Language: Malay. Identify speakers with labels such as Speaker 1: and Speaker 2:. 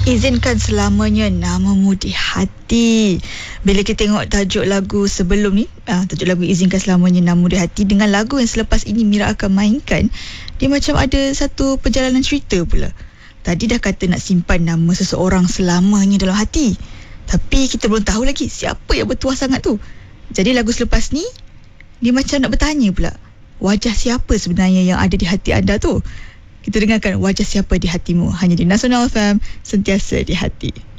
Speaker 1: Izinkan selamanya namamu di hati. Bila kita tengok tajuk lagu sebelum ni, tajuk lagu Izinkan Selamanya Namamu di Hati, dengan lagu yang selepas ini Mira akan mainkan, dia macam ada satu perjalanan cerita pula. Tadi dah kata nak simpan nama seseorang selamanya dalam hati, tapi kita belum tahu lagi siapa yang bertuah sangat tu. Jadi lagu selepas ni, dia macam nak bertanya pula, wajah siapa sebenarnya yang ada di hati anda tu? Kita dengarkan Wajah Siapa di Hatimu, hanya di Nasional FM, sentiasa di hati.